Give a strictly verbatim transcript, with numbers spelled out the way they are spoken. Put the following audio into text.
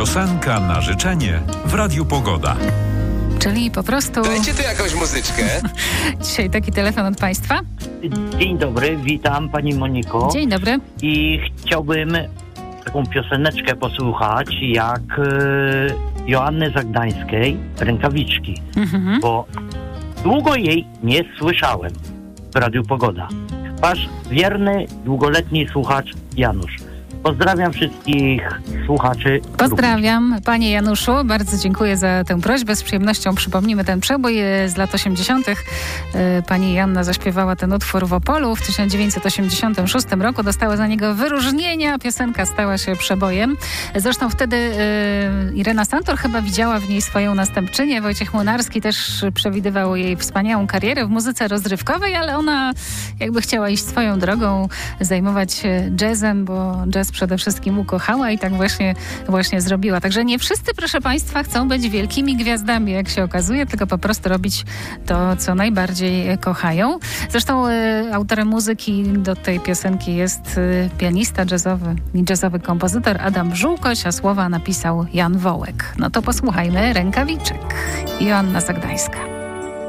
Piosenka na życzenie w Radiu Pogoda. Czyli po prostu... Dajcie tu jakąś muzyczkę. Dzisiaj taki telefon od Państwa. Dzień dobry, witam Pani Moniko. Dzień dobry. I chciałbym taką pioseneczkę posłuchać jak e, Joanny Zagdańskiej, Rękawiczki. Mhm. Bo długo jej nie słyszałem w Radiu Pogoda. Wasz wierny, długoletni słuchacz Janusz. Pozdrawiam wszystkich słuchaczy. Pozdrawiam, panie Januszu. Bardzo dziękuję za tę prośbę. Z przyjemnością przypomnimy ten przebój z lat osiemdziesiątych. Pani Joanna zaśpiewała ten utwór w Opolu w tysiąc dziewięćset osiemdziesiątym szóstym roku. Dostała za niego wyróżnienia. Piosenka stała się przebojem. Zresztą wtedy y, Irena Santor chyba widziała w niej swoją następczynię. Wojciech Młynarski też przewidywał jej wspaniałą karierę w muzyce rozrywkowej, ale ona jakby chciała iść swoją drogą, zajmować się jazzem, bo jazz przede wszystkim ukochała i tak właśnie, właśnie zrobiła. Także nie wszyscy, proszę Państwa, chcą być wielkimi gwiazdami, jak się okazuje, tylko po prostu robić to, co najbardziej kochają. Zresztą y, autorem muzyki do tej piosenki jest y, pianista jazzowy i jazzowy kompozytor Adam Żółkoś, a słowa napisał Jan Wołek. No to posłuchajmy Rękawiczek. Joanna Zagdańska.